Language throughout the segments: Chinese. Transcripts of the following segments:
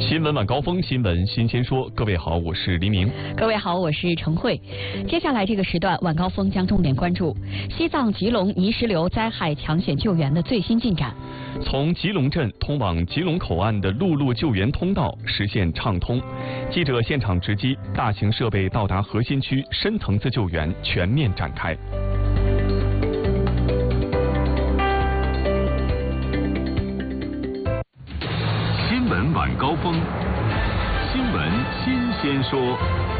新闻晚高峰，新闻新鲜说。各位好，我是黎明。 各位好，我是程慧。接下来这个时段，晚高峰将重点关注西藏吉隆泥石流灾害抢险救援的最新进展。 从吉隆镇通往吉隆口岸的陆路救援通道实现畅通。记者现场直击，大型设备到达核心区，深层次救援全面展开。 新闻晚高峰，新闻新鲜说。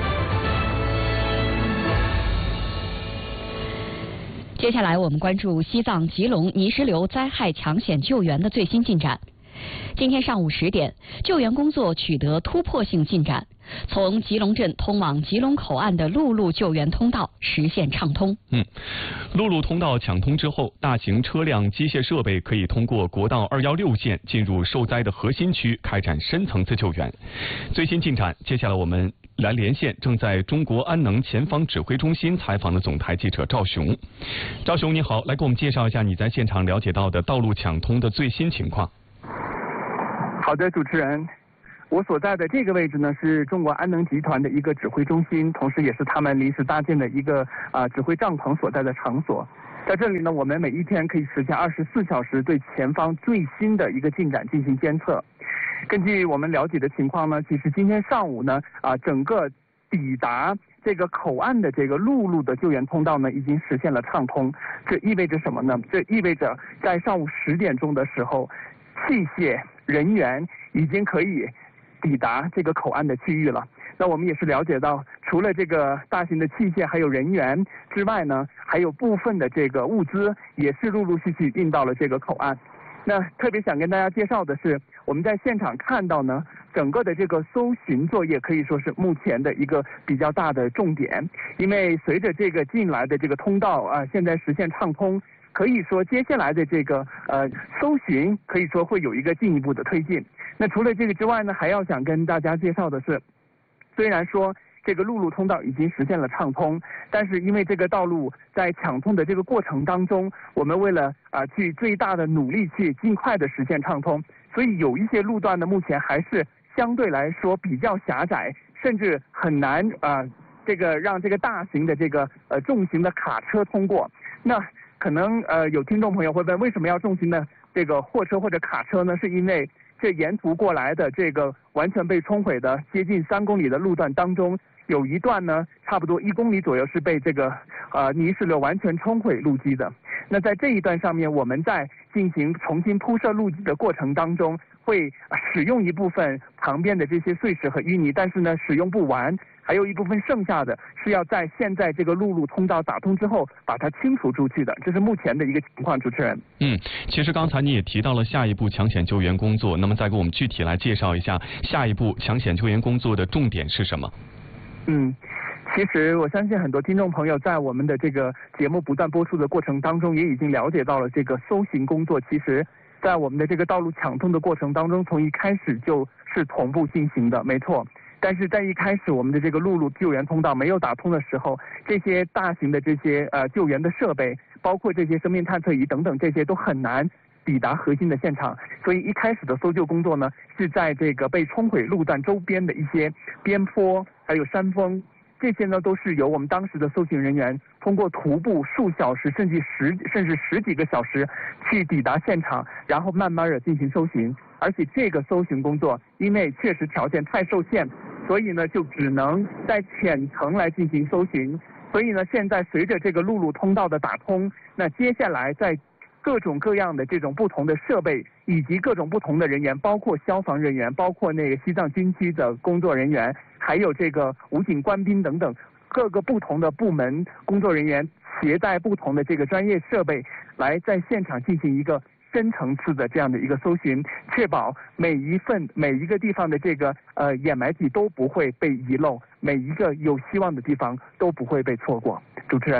接下来我们关注西藏吉隆泥石流灾害抢险救援的最新进展。今天上午10点，救援工作取得突破性进展，从吉隆镇通往吉隆口岸的陆路救援通道实现畅通。 陆路通道抢通之后，大型车辆、机械设备可以通过国道216线进入受灾的核心区，开展深层次救援。最新进展，接下来我们来连线正在中国安能前方指挥中心采访的总台记者赵雄。赵雄你好，来给我们介绍一下你在现场了解到的道路抢通的最新情况。 好的，主持人，我所在的这个位置呢是中国安能集团的一个指挥中心，同时也是他们临时搭建的一个指挥帐篷所在的场所。在这里呢，我们每一天可以实现24小时对前方最新的一个进展进行监测。根据我们了解的情况呢，其实今天上午呢，整个抵达这个口岸的这个陆路的救援通道呢，已经实现了畅通。这意味着什么呢？这意味着在上午10点钟的时候，器械人员已经可以抵达这个口岸的区域了。那我们也是了解到，除了这个大型的器械还有人员之外呢，还有部分的这个物资也是陆陆续续运到了这个口岸。那特别想跟大家介绍的是，我们在现场看到呢，整个的这个搜寻作业可以说是目前的一个比较大的重点，因为随着这个进来的这个通道现在实现畅通，可以说接下来的这个搜寻可以说会有一个进一步的推进。那除了这个之外呢，还要想跟大家介绍的是，虽然说这个陆路通道已经实现了畅通，但是因为这个道路在抢通的这个过程当中，我们为了去最大的努力去尽快的实现畅通，所以有一些路段呢目前还是相对来说比较狭窄，甚至很难这个让这个大型的这个重型的卡车通过。那可能有听众朋友会问，为什么要重型的这个货车或者卡车呢？是因为这沿途过来的这个完全被冲毁的接近3公里的路段当中，有一段呢差不多1公里左右是被这个泥石流完全冲毁路基的。那在这一段上面，我们在进行重新铺设路基的过程当中，会使用一部分旁边的这些碎石和淤泥，但是呢使用不完，还有一部分剩下的是要在现在这个陆路通道打通之后把它清除出去的，这是目前的一个情况。主持人， 其实刚才你也提到了下一步抢险救援工作，那么再给我们具体来介绍一下下一步抢险救援工作的重点是什么？ 其实我相信很多听众朋友在我们的这个节目不断播出的过程当中，也已经了解到了这个搜寻工作，其实在我们的这个道路抢通的过程当中，从一开始就是同步进行的，没错。但是在一开始我们的这个陆路救援通道没有打通的时候，这些大型的这些救援的设备，包括这些生命探测仪等等，这些都很难抵达核心的现场，所以一开始的搜救工作呢，是在这个被冲毁路段周边的一些边坡还有山峰，这些呢都是由我们当时的搜寻人员通过徒步数小时甚至十几个小时去抵达现场，然后慢慢的进行搜寻。而且这个搜寻工作因为确实条件太受限，所以呢就只能在浅层来进行搜寻。所以呢现在随着这个陆路通道的打通，那接下来在各种各样的这种不同的设备以及各种不同的人员，包括消防人员，包括那个西藏军区的工作人员，还有这个武警官兵等等各个不同的部门工作人员，携带不同的这个专业设备来在现场进行一个深层次的这样的一个搜寻，确保每一个地方的这个掩埋地都不会被遗漏，每一个有希望的地方都不会被错过。主持人。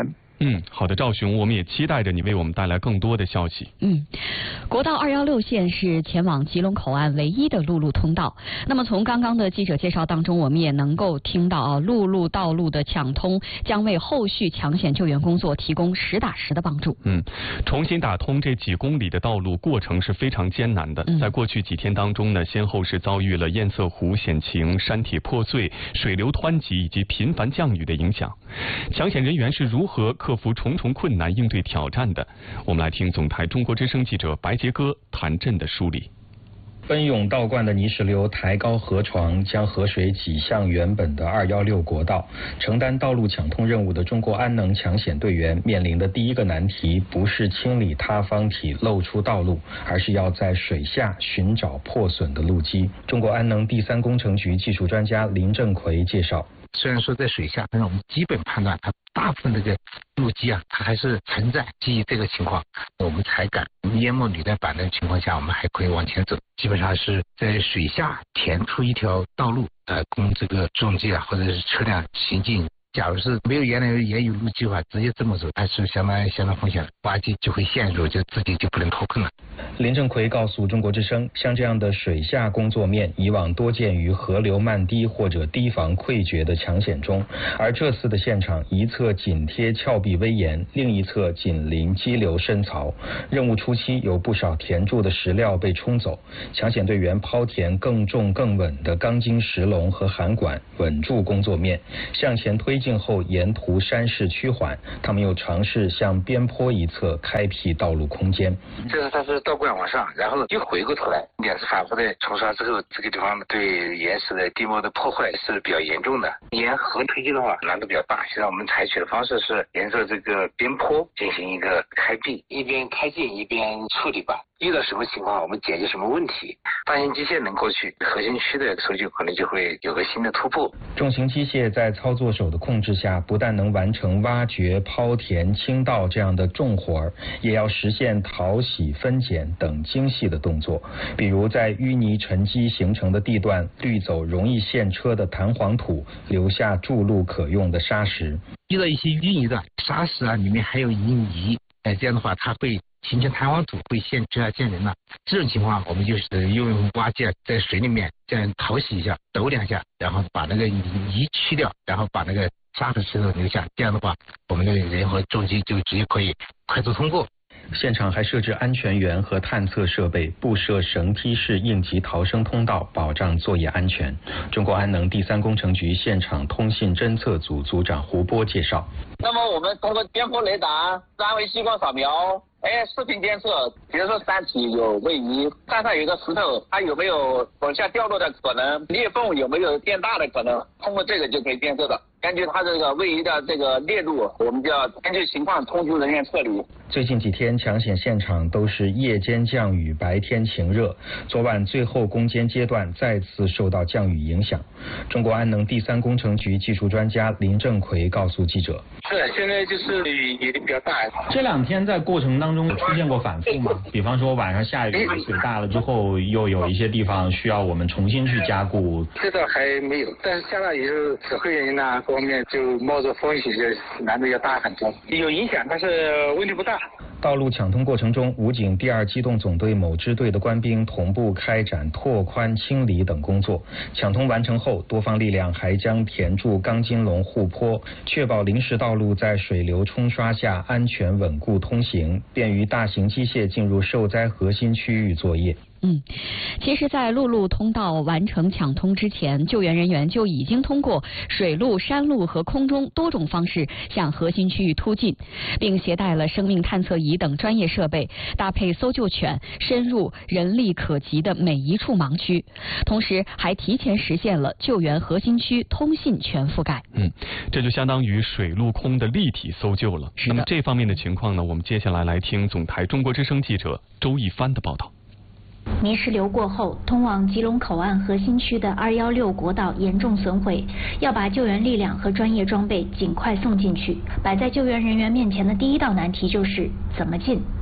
好的，赵雄，我们也期待着你为我们带来更多的消息。 国道216线是前往吉隆口岸唯一的陆路通道。那么从刚刚的记者介绍当中，我们也能够听到陆路道路的抢通将为后续抢险救援工作提供实打实的帮助。 重新打通这几公里的道路过程是非常艰难的。在过去几天当中呢，先后是遭遇了堰塞湖险情、山体破碎、水流湍急以及频繁降雨的影响。抢险人员是如何克服重重困难应对挑战的？我们来听总台中国之声记者白杰哥、谭震的梳理。 奔涌倒灌的泥石流抬高河床，将河水挤向原本的216国道。承担道路抢通任务的中国安能抢险队员面临的第一个难题，不是清理塌方体露出道路，而是要在水下寻找破损的路基。中国安能第3工程局技术专家林正奎介绍。 虽然说在水下，但是我们基本判断它大部分这个路基它还是存在。基于这个情况，我们才敢淹没履带板的情况下，我们还可以往前走。基本上是在水下填出一条道路，供这个重机或者是车辆行进。假如是没有原来原有路计划，直接这么走，还是相当风险的，挖机就会陷入，就自己就不能脱困了。 林正奎告诉中国之声，像这样的水下工作面，以往多见于河流漫堤或者堤防溃决的抢险中，而这次的现场一侧紧贴峭壁危岩，另一侧紧邻激流深槽。任务初期有不少填筑的石料被冲走，抢险队员抛填更重更稳的钢筋石笼和涵管，稳住工作面，向前推进后沿途山势趋缓，他们又尝试向边坡一侧开辟道路空间。 这是它是倒灌往上，然后又回过头来，2次反复的冲刷之后，这个地方对岩石的地膜的破坏是比较严重的。沿河推进的话难度比较大，现在我们采取的方式是沿着这个边坡进行一个开辟，一边开进一边处理吧。遇到什么情况我们解决什么问题，大型机械能过去，核心区的搜救可能就会有个新的突破。 重型机械在操作手的控制下，不但能完成挖掘、抛填、清道这样的重活，也要实现淘洗、分拣等精细的动作。比如在淤泥沉积形成的地段滤走容易陷车的弹簧土，留下筑路可用的砂石。 遇到一些淤泥的砂石里面还有泥，这样的话它会形成弹簧土，会陷车陷人了。这种情况我们就是用挖机在水里面这样淘洗一下，抖2下，然后把那个泥去掉，然后把那个沙和石头留下。这样的话，我们的人和重机就直接可以快速通过。 现场还设置安全员和探测设备，布设绳梯式应急逃生通道，保障作业安全。中国安能第3工程局现场通信侦测组组长胡波介绍。 那么我们通过边坡雷达、3维激光扫描、视频监测，比如说山体有位移，山上有个石头，它有没有往下掉落的可能，裂缝有没有变大的可能，通过这个就可以监测的。根据它这个位移的这个裂度，我们就要根据情况通知人员撤离。 最近几天抢险现场都是夜间降雨，白天晴热。昨晚最后攻坚阶段再次受到降雨影响。中国安能第3工程局技术专家林正奎告诉记者： 是，现在就是雨也比较大。 这2天在过程当中出现过反复吗？比方说晚上下雨，水大了之后，又有一些地方需要我们重新去加固。 这倒还没有，但是相当于是指挥人各方面就冒着风险，就难度要大很多。有影响，但是问题不大。 道路抢通过程中，武警第2机动总队某支队的官兵同步开展拓宽、清理等工作。抢通完成后，多方力量还将填筑钢筋笼护坡，确保临时道路在水流冲刷下安全稳固通行，便于大型机械进入受灾核心区域作业。 其实在陆路通道完成抢通之前，救援人员就已经通过水路、山路和空中多种方式向核心区域突进，并携带了生命探测仪等专业设备，搭配搜救犬，深入人力可及的每一处盲区，同时还提前实现了救援核心区通信全覆盖。 这就相当于水陆空的立体搜救了。那么这方面的情况呢，我们接下来听总台中国之声记者周一帆的报道。 泥石流过后，通往吉隆口岸核心区的216国道严重损毁，要把救援力量和专业装备尽快送进去。摆在救援人员面前的第一道难题就是怎么进。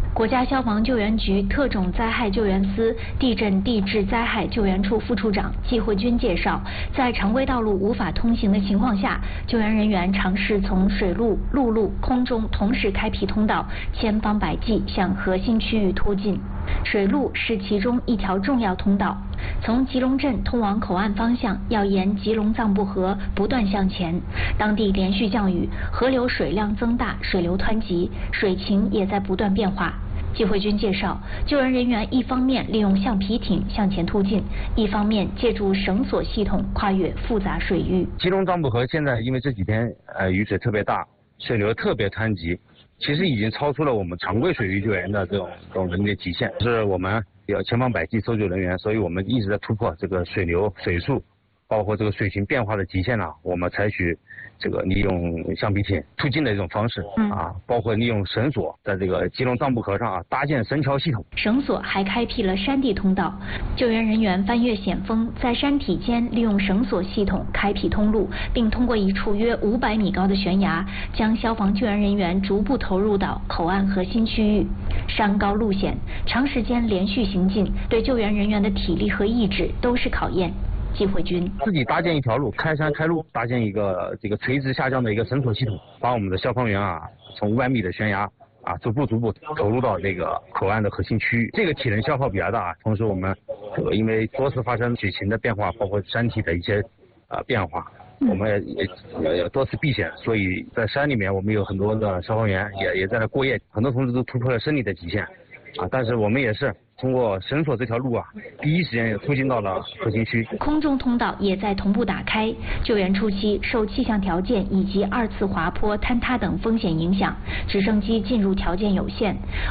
国家消防救援局特种灾害救援司地震地质灾害救援处副处长季慧军介绍，在常规道路无法通行的情况下，救援人员尝试从水路、陆路、空中同时开辟通道，千方百计向核心区域突进。水路是其中一条重要通道，从吉隆镇通往口岸方向要沿吉隆藏布河不断向前。当地连续降雨，河流水量增大，水流湍急，水情也在不断变化。季慧军介绍，救援人员一方面利用橡皮艇向前突进，一方面借助绳索系统跨越复杂水域。 吉隆藏布河现在因为这几天雨水特别大，水流特别湍急，其实已经超出了我们常规水域救援的这种能力极限，是我们要千方百计搜救人员，所以我们一直在突破这个水流、水速，包括这个水情变化的极限呢。我们采取这个利用橡皮艇突进的这种方式包括利用绳索在这个吉隆藏布河上搭建绳桥系统。 绳索还开辟了山地通道，救援人员翻越险峰，在山体间利用绳索系统开辟通路，并通过一处约500米高的悬崖，将消防救援人员逐步投入到口岸核心区域。山高路险，长时间连续行进，对救援人员的体力和意志都是考验。季慧军自己搭建一条路，开山开路，搭建一个这个垂直下降的一个绳索系统，把我们的消防员从500米的悬崖逐步投入到这个口岸的核心区域。这个体能消耗比较大，同时我们因为多次发生水情的变化，包括山体的一些变化，我们也多次避险，所以在山里面我们有很多的消防员也在那过夜，很多同志都突破了生理的极限但是我们也是通过绳索这条路第一时间也突进到了核心区。 空中通道也在同步打开。救援初期受气象条件以及2次滑坡、坍塌等风险影响，直升机进入条件有限。